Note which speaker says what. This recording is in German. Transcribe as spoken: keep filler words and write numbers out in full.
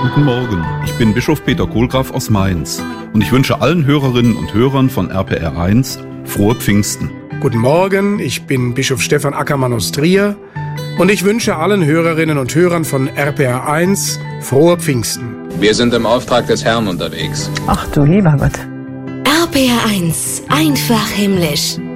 Speaker 1: Guten Morgen, ich bin Bischof Peter Kohlgraf aus Mainz und ich wünsche allen Hörerinnen und Hörern von R P R eins frohe Pfingsten.
Speaker 2: Guten Morgen, ich bin Bischof Stefan Ackermann aus Trier und ich wünsche allen Hörerinnen und Hörern von R P R eins frohe Pfingsten.
Speaker 3: Wir sind im Auftrag des Herrn unterwegs.
Speaker 4: Ach du lieber Gott.
Speaker 5: R P R eins, einfach himmlisch.